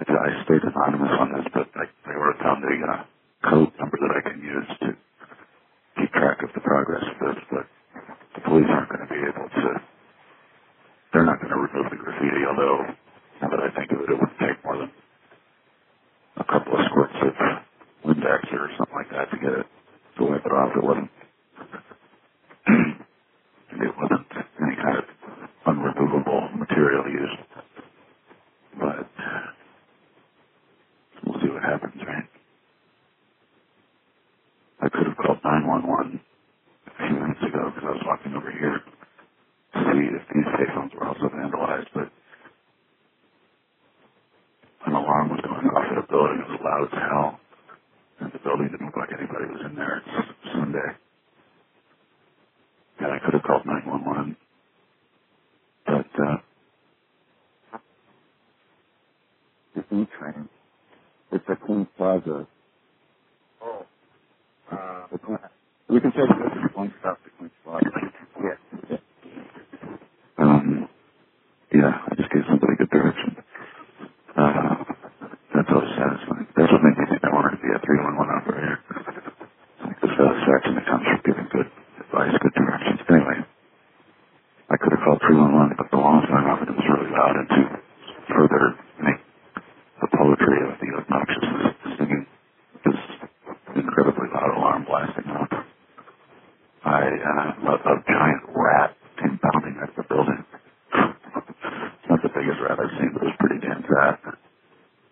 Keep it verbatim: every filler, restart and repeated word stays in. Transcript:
I stayed anonymous on this, but I, I wrote down the uh, code number that I can use to keep track of the progress of this, but the police aren't going to be able to, they're not going to remove the graffiti, although, now that I think of it, it wouldn't take more than a couple of squirts of Windex or something like that to get it, to wipe it off. It wasn't, it wasn't any kind of unremovable material used, but we'll see what happens, right? I could have called nine one one a few minutes ago because I was walking over here to see if these payphones were also vandalized, but an alarm was going off at a building. It was loud as hell, and the building didn't look like anybody was in there. It's Sunday. And I could have called nine one one, but, uh, the E-Train, it's a Queens Plaza. Oh. Uh, The Queen- we can take this one stop to Queens Plaza. yeah. Yeah. Um, yeah, I just gave somebody good direction. Uh, that's always satisfying. That's what made me think I wanted to be a three one one operator. Like the satisfaction that comes from giving good advice, good direction.